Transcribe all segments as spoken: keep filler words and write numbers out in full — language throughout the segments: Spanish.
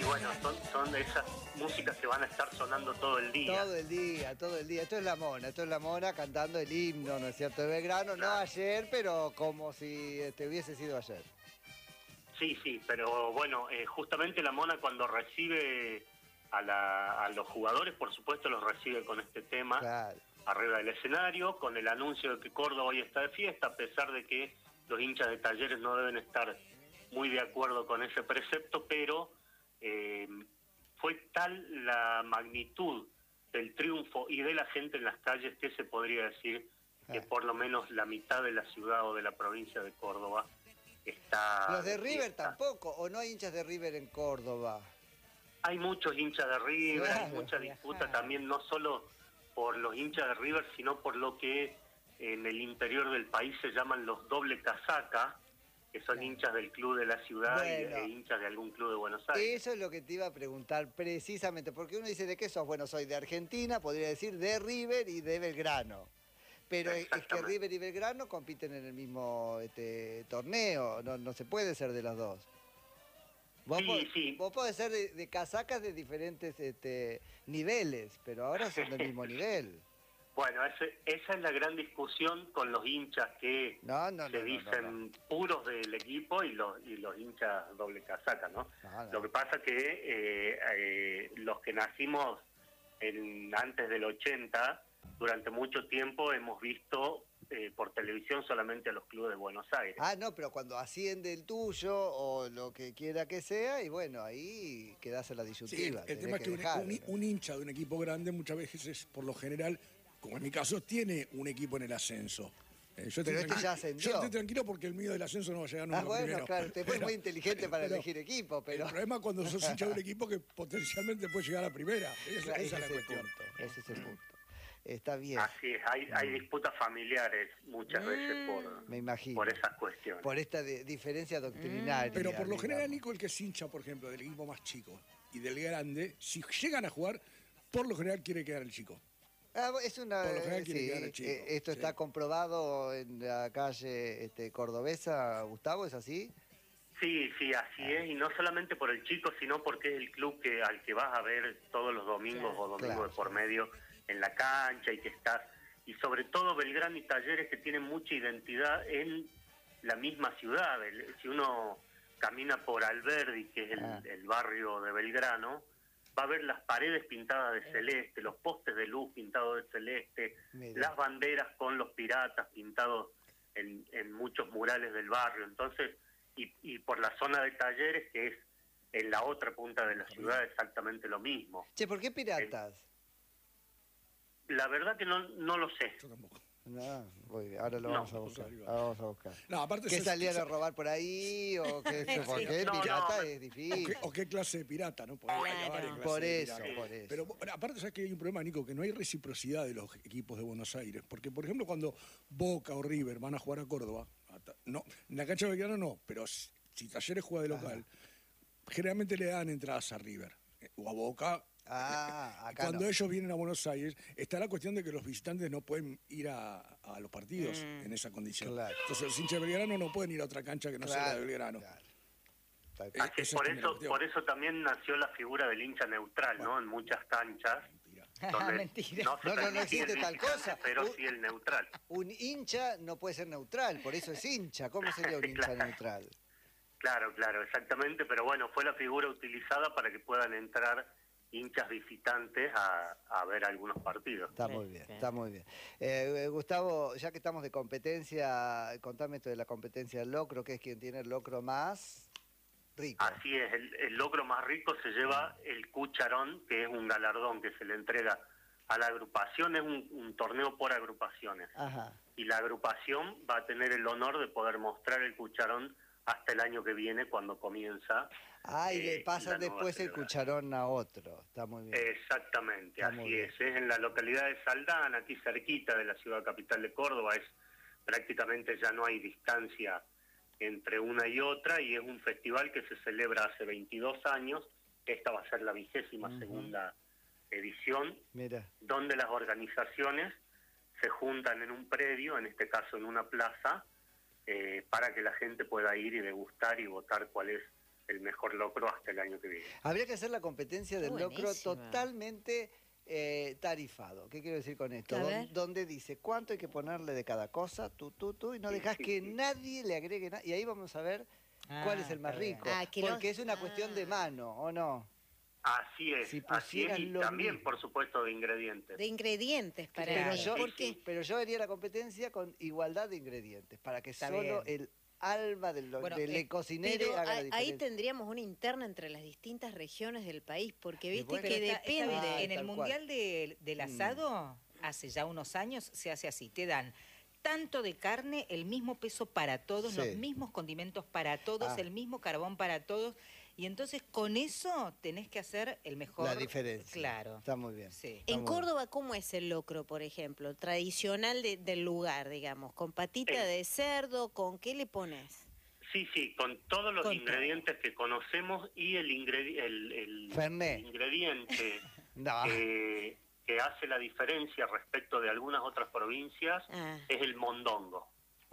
Y bueno, son, son esas músicas que van a estar sonando todo el día. Todo el día, todo el día. Esto es La Mona, esto es La Mona cantando el himno, ¿no es cierto? De Belgrano, Claro. no ayer, pero como si este, hubiese sido ayer. Sí, sí, pero bueno, eh, justamente La Mona cuando recibe a, la, a los jugadores, por supuesto los recibe con este tema, Claro. arriba del escenario, con el anuncio de que Córdoba hoy está de fiesta, a pesar de que los hinchas de Talleres no deben estar muy de acuerdo con ese precepto, pero eh, fue tal la magnitud del triunfo y de la gente en las calles que se podría decir que Ah. por lo menos la mitad de la ciudad o de la provincia de Córdoba está... Los de River fiesta. tampoco, o no hay hinchas de River en Córdoba. Hay muchos hinchas de River, Claro, hay mucha disputa claro. también, no solo por los hinchas de River, sino por lo que en el interior del país se llaman los doble casaca, que son Claro. hinchas del club de la ciudad Bueno. y, e hinchas de algún club de Buenos Aires. Eso es lo que te iba a preguntar precisamente, porque uno dice, ¿de qué sos? Bueno, soy de Argentina, podría decir de River y de Belgrano. Pero es que Exactamente. River y Belgrano compiten en el mismo este, torneo, no, no se puede ser de los dos. Vos, Sí, po- sí. vos podés ser de, de casacas de diferentes este, niveles, pero ahora son del mismo nivel. Bueno, ese- esa es la gran discusión con los hinchas que No, no, se no, no, dicen no, puros del equipo y los, y los hinchas doble casaca, ¿no? No, no. Lo que pasa que eh, eh, los que nacimos en, antes del ochenta, durante mucho tiempo hemos visto eh, por televisión solamente a los clubes de Buenos Aires. Ah, no, pero cuando asciende el tuyo o lo que quiera que sea, y bueno, ahí quedás en la Sí, el, disyuntiva. el tenés tema es que un, dejar, un- ¿no? un hincha de un equipo grande muchas veces, por lo general, como en mi caso, tiene un equipo en el ascenso. Eh, yo estoy Pero este tranqui- ya ascendió. Yo estoy tranquilo porque el mío del ascenso no va a llegar nunca Ah, bueno, primero. claro, te fue muy inteligente para pero elegir equipo, pero... El problema es cuando sos hincha de un equipo que potencialmente puede llegar a primera. Esa, Claro, esa ese es la es el cuestión. punto, ese es el punto. Está bien, Así es, hay, hay disputas familiares muchas veces por, me imagino. por esas cuestiones. Por esta de- diferencia doctrinaria. Pero por lo general, digamos. Nico, el que es hincha, por ejemplo, del equipo más chico y del grande, si llegan a jugar, por lo general quiere quedar el chico. Ah, es una, Por lo general quiere sí, quedar el chico, eh, esto sí. está comprobado en la calle este, cordobesa, Gustavo, ¿es así? Sí, sí, así es, y no solamente por el chico, sino porque es el club que al que vas a ver todos los domingos o domingos Claro. de por medio en la cancha y que estás, y sobre todo Belgrano y Talleres que tienen mucha identidad en la misma ciudad. El- si uno camina por Alberdi, que es el, Ah. el barrio de Belgrano, va a ver las paredes pintadas de celeste, los postes de luz pintados de celeste, Mira. las banderas con los piratas pintados en, en muchos murales del barrio. Entonces, y, y por la zona de Talleres, que es en la otra punta de la ciudad, exactamente lo mismo. Che, ¿por qué piratas? La verdad que no, no lo sé. Yo tampoco. No, muy bien, ahora lo No, vamos a buscar. no, ahora vamos a buscar. No, aparte ¿Qué sos- salían a sos- robar por ahí? ¿O qué? Sí. Porque No, pirata no, es ¿O difícil. qué, o qué clase de pirata, ¿no? Porque hay Claro. varias clases Por de eso, pirata. por eso. Pero bueno, aparte, ¿sabes que hay un problema, Nico? Que no hay reciprocidad de los equipos de Buenos Aires. Porque, por ejemplo, cuando Boca o River van a jugar a Córdoba, hasta- no, en la cancha de Belgrano no, pero si, si Talleres juega de local, generalmente le dan entradas a River eh, o a Boca. Ah, acá Cuando no. ellos vienen a Buenos Aires, está la cuestión de que los visitantes no pueden ir a, a los partidos en esa condición. Claro. Entonces, los hinchas de Belgrano no pueden ir a otra cancha que no sea la de Claro, Belgrano. claro. Tal Eh, cual. Así es, esa por es la eso, cuestión. por eso también nació la figura del hincha neutral, ¿no? En muchas canchas. Mentira. Donde Mentira. No, se No, no, no permitía existe el tal visitante, cosa. pero Un- sí el neutral. Un hincha no puede ser neutral, por eso es hincha. ¿Cómo sería un hincha Claro. neutral? Claro, claro, exactamente, pero bueno, fue la figura utilizada para que puedan entrar hinchas visitantes a, a ver algunos partidos. Está Sí, muy bien, sí. está muy bien. Eh, eh, Gustavo, ya que estamos de competencia, contame esto de la competencia del locro, que es quien tiene el locro más rico. Así es, el, el logro más rico se lleva el cucharón, que es un galardón que se le entrega a la agrupación, es un, un torneo por agrupaciones. Ajá. Y la agrupación va a tener el honor de poder mostrar el cucharón hasta el año que viene, cuando comienza. Ah, y eh, le pasan la nueva después el celebración. cucharón a otro. Está muy bien. Exactamente, Está muy así bien. es. Es en la localidad de Saldana, aquí cerquita de la ciudad capital de Córdoba. Es prácticamente ya no hay distancia entre una y otra, y es un festival que se celebra hace veintidós años. Esta va a ser la vigésima Ujú. segunda edición, Mira, donde las organizaciones se juntan en un predio, en este caso en una plaza, eh, para que la gente pueda ir y degustar y votar cuál es el mejor locro hasta el año que viene. Habría que hacer la competencia del locro Buenísima. totalmente eh, tarifado. ¿Qué quiero decir con esto? A Don- ver. donde dice cuánto hay que ponerle de cada cosa, tú, tú, tú, y no Sí, dejas sí, que sí. nadie le agregue nada. Y ahí vamos a ver cuál es el más está bien. rico. Ah, que no- Porque es una cuestión de ah. mano, ¿o no? Así es, Si así es, pusieras y lo también, mismo. por supuesto, de ingredientes. De ingredientes para Pero Claro. yo, Sí, ¿Por qué? sí. pero yo haría la competencia con igualdad de ingredientes, para que Está solo bien. el alma del, Bueno, del eh, cocinero Pero haga la ahí, diferencia. ahí tendríamos una interna entre las distintas regiones del país, porque Y viste bueno, que Pero está- está depende. bien. Ah, En el tal cual. Mundial de- del Mm. Asado, hace ya unos años, se hace así. Te dan tanto de carne, el mismo peso para todos, Sí. los mismos condimentos para todos, Ah. el mismo carbón para todos. Y entonces con eso tenés que hacer el mejor. La diferencia. Claro. Está muy bien. Sí. Está En muy Córdoba, ¿cómo es el locro, por ejemplo? Tradicional de- del lugar, digamos, con patita Eh. de cerdo, ¿con qué le pones? Sí, sí, con todos los Con ingredientes que conocemos y el, ingredi- el, el- Fernet. el ingrediente No. eh, que hace la diferencia respecto de algunas otras provincias Ah. es el mondongo.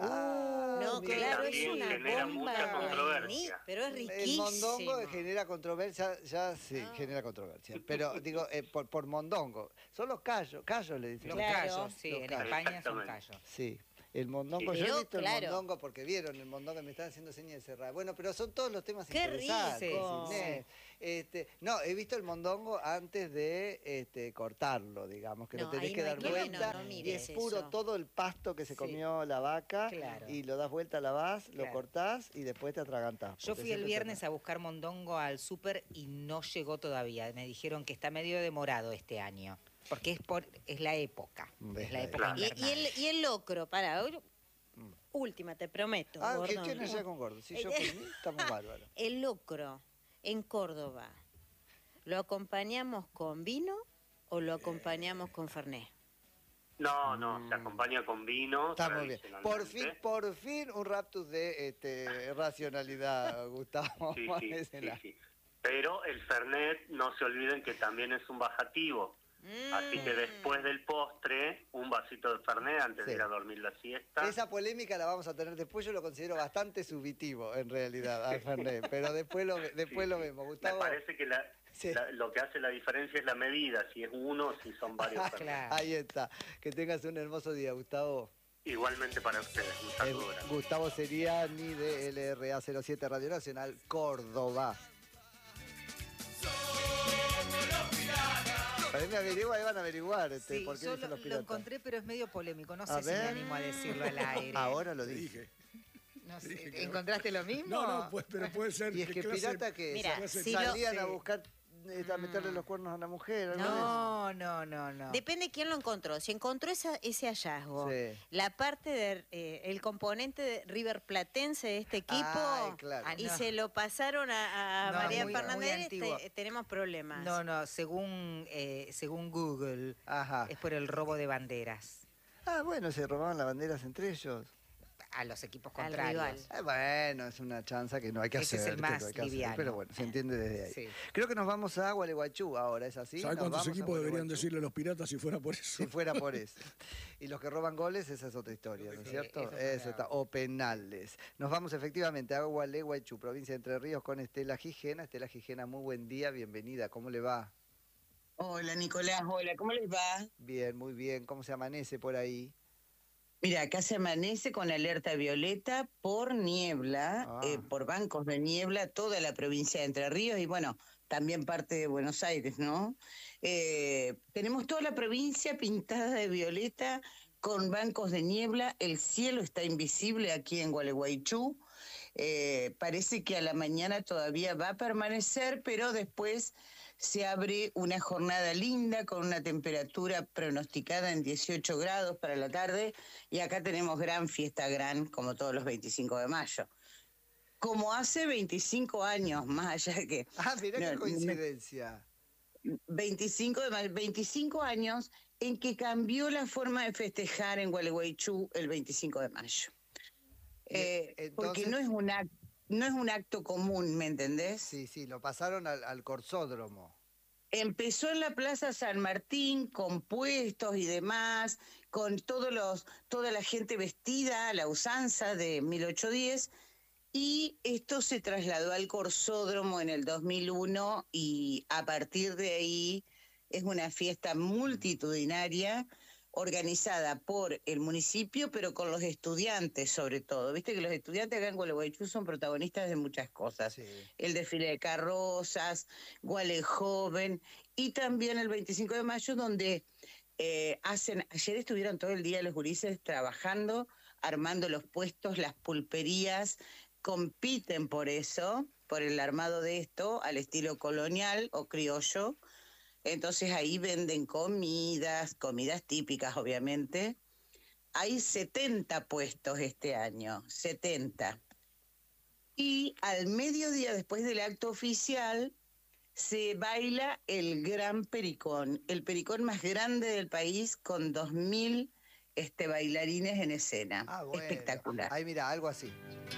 Ah, No, mira. claro, es también una genera bomba. mucha controversia. ni- Pero es El riquísimo. mondongo genera controversia, ya sí, Ah. genera controversia. Pero digo, eh, por, por mondongo. Son los callos, callos le dicen. Los Claro. callos, sí, Los en callos. España son Exactamente. callos. Sí, el mondongo. Sí. Yo he Pero, visto claro. el mondongo porque vieron el mondongo, me están haciendo señas de cerrar. Bueno, pero son todos los temas ¡Qué interesantes. rico! Inés. Este, no, he visto el mondongo antes de este, cortarlo, digamos, que lo No, tenés ahí que no hay dar que- vuelta no, no y mires es puro eso. todo el pasto que se Sí. comió la vaca Claro. y lo das vuelta, la vas, lo Claro. cortás y después te atragantás. Yo porque fui el siempre viernes se- a buscar mondongo al súper y no llegó todavía. Me dijeron que está medio demorado este año, porque es por es la época, Ves es la la época Claro. Y, y invernal. el, y el locro, para, última, te prometo. Ah, Gordon. que no sea con gordo. Si yo por mí, estamos bárbaros. El locro en Córdoba, ¿lo acompañamos con vino o lo acompañamos con fernet? No, no, se acompaña con vino. Mm. Está muy bien. Por fin, tradicionalmente. por fin un raptus de este, racionalidad, Gustavo. Sí, sí, sí, Ponésela. sí. Pero el Fernet, no se olviden que también es un bajativo. Así que después del postre, un vasito de Fernet antes Sí. de ir a dormir la siesta. Esa polémica la vamos a tener después, yo lo considero bastante subitivo en realidad, al Fernet, pero después lo, ve- después Sí, lo sí. vemos. Me Gustavo, parece que la, Sí. la- lo que hace la diferencia es la medida, si es uno o si son varios Fernet. Claro. ahí está. Que tengas un hermoso día, Gustavo. Igualmente para ustedes, un El saludo grande. Gustavo Seriani de L R A cero siete Radio Nacional, Córdoba. Para mí me averigua, ahí van a averiguar este, Sí, por qué yo dicen lo, los lo piratas. encontré, pero es medio polémico. No A sé si me ver. animo a decirlo al aire. Ahora lo Te dije. dije. No sé, dije que- ¿encontraste lo mismo? No, no, pues, pero puede ser. Y es ¿qué que clase- pirata que Mira, clase- si lo- salían a Sí. buscar, eh, a meterle los cuernos a una mujer. algo de eso. No, no, no, no. Depende quién lo encontró. Si encontró esa, ese hallazgo, Sí. la parte del el componente de River Platense de este equipo, Ay, claro. Ah, y no. se lo pasaron a, a No, María muy- Fernández, muy antiguo. te- tenemos problemas. No, no, según, eh, según Google, Ajá. es por el robo de banderas Ah, bueno, se robaban las banderas entre ellos. a los equipos Al contrarios. rival. Eh, bueno, es una chanza que no hay que Ese es hacer. el que más no hay que hacer, liviano. pero bueno, se entiende desde ahí. Sí. Creo que nos vamos a Gualeguaychú ahora, ¿es así? ¿Sabes Nos cuántos vamos a equipos deberían Gualeguaychú. decirle a los piratas si fuera por eso? Si fuera por eso. Y los que roban goles, esa es otra historia, ¿no es Sí, cierto? eso es Eso verdad. está. O penales. Nos vamos efectivamente a Gualeguaychú, provincia de Entre Ríos, con Estela Gijena. Estela Gijena, muy buen día, bienvenida. ¿Cómo le va? Hola Nicolás, hola, ¿cómo les va? Bien, muy bien. ¿Cómo se amanece por ahí? Mira, acá se amanece con alerta violeta por niebla, Ah. eh, por bancos de niebla, toda la provincia de Entre Ríos y bueno, también parte de Buenos Aires, ¿no? Eh, tenemos toda la provincia pintada de violeta con bancos de niebla, el cielo está invisible aquí en Gualeguaychú, eh, parece que a la mañana todavía va a permanecer, pero después se abre una jornada linda con una temperatura pronosticada en dieciocho grados para la tarde y acá tenemos gran fiesta gran como todos los veinticinco de mayo. Como hace veinticinco años, más allá de que Ah, mirá No, qué me- coincidencia. veinticinco de mayo, veinticinco años en que cambió la forma de festejar en Gualeguaychú el veinticinco de mayo. Eh, Y, porque entonces- no es un acto, no es un acto común, ¿me entendés? Sí, sí, lo pasaron al, al corsódromo. Empezó en la Plaza San Martín con puestos y demás, con todos los, toda la gente vestida a la usanza de mil ochocientos diez, Y esto se trasladó al Corsódromo en el dos mil uno y a partir de ahí es una fiesta multitudinaria organizada por el municipio, pero con los estudiantes sobre todo. Viste que los estudiantes acá en Gualeguaychú son protagonistas de muchas cosas. Sí. El desfile de carrozas, Guale Joven, y también el veinticinco de mayo, donde eh, hacen, ayer estuvieron todo el día los gurises trabajando, armando los puestos, las pulperías, compiten por eso, por el armado de esto, al estilo colonial o criollo. Entonces ahí venden comidas, comidas típicas obviamente. Hay setenta puestos este año, setenta. Y al mediodía, después del acto oficial, se baila el Gran Pericón, el pericón más grande del país, con dos mil este, bailarines en escena. Ah, bueno. Espectacular. Ahí mira, algo así.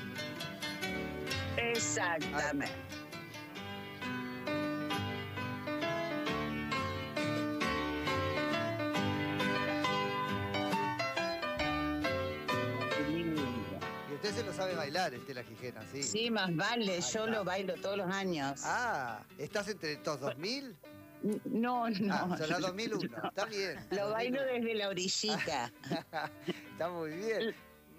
Exactamente. Y usted se lo sabe bailar, Estela Gijena, ¿sí? Sí, más vale, Ahí yo está. lo bailo todos los años. Ah, ¿estás entre estos dos mil? No, no. Ah, son las dos mil uno, está bien. Lo bailo desde la orillita. Está muy bien.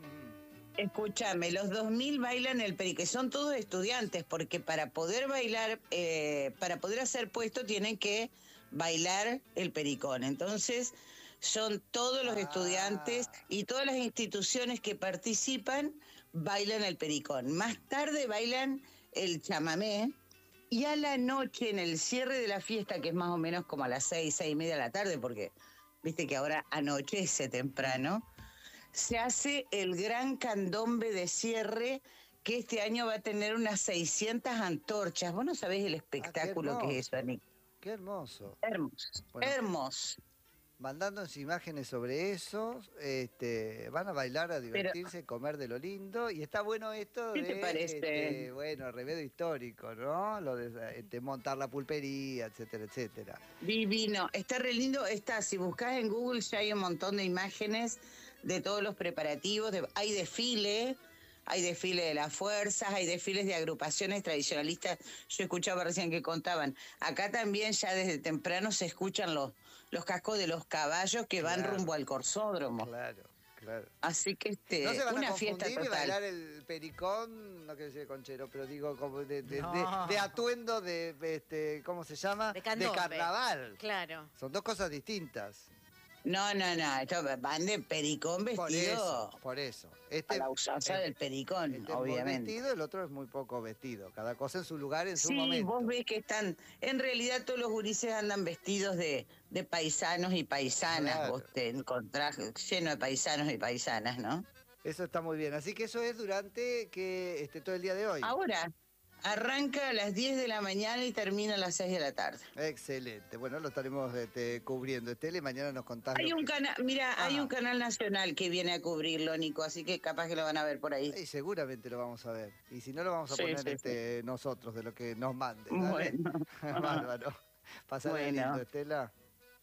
Escúchame, los dos mil bailan el perico, que son todos estudiantes, porque para poder bailar, eh, para poder hacer puesto tienen que bailar el pericón. Entonces, son todos los Ah. estudiantes y todas las instituciones que participan bailan el pericón. Más tarde bailan el chamamé y a la noche, en el cierre de la fiesta, que es más o menos como a las seis, seis y media de la tarde, porque viste que ahora anochece temprano, se hace el gran candombe de cierre, que este año va a tener unas seiscientas antorchas. Vos no sabés el espectáculo que es eso, Anik. Qué hermoso. Hermoso, Bueno. hermoso. Mandándonos imágenes sobre eso, este, van a bailar, a divertirse, comer de lo lindo, y está bueno esto ¿Qué de, te parece? este, bueno, remedio histórico, ¿no? Lo de este, montar la pulpería, etcétera, etcétera. Divino, está re lindo, está, si buscás en Google ya hay un montón de imágenes de todos los preparativos, de- hay desfile, hay desfile de las fuerzas, hay desfiles de agrupaciones tradicionalistas, yo escuchaba recién que contaban, acá también ya desde temprano se escuchan los, los cascos de los caballos que van Claro. rumbo al Corsódromo, Claro, claro. así que este, No se van una a fiesta confundir y total. bailar el pericón, no quiero decir conchero, pero digo como de, de, No. de- de atuendo de, este, ¿cómo se llama? De candombe. carnaval. Claro. Son dos cosas distintas. No, no, no, esto van de pericón Por vestido eso, por eso. Este, a la usanza este del pericón, es muy obviamente. vestido, el otro es muy poco vestido. Cada cosa en su lugar, en su Sí, momento. vos ves que están, en realidad todos los gurises andan vestidos de, de paisanos y paisanas, Claro. vos te encontrás lleno de paisanos y paisanas, ¿no? Eso está muy bien. Así que eso es durante que este, todo el día de hoy. Ahora, arranca a las diez de la mañana y termina a las seis de la tarde. Excelente. Bueno, lo estaremos este, cubriendo, Estela, y mañana nos contás. Hay lo un que- canal, mira, hay Ajá. un canal nacional que viene a cubrirlo, Nico, así que capaz que lo van a ver por ahí. Y seguramente lo vamos a ver. Y si no, lo vamos a Sí, poner sí, este, nosotros, de lo que nos manden. ¿dale? Bueno, Bárbaro. Pasará Bueno. lindo, Estela.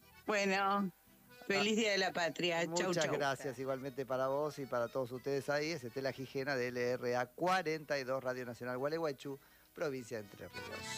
bueno, feliz Día de la Patria. Chau, Muchas chau. gracias igualmente para vos y para todos ustedes ahí. Es Estela Gijena de L R A cuarenta y dos, Radio Nacional Gualeguaychú, provincia de Entre Ríos.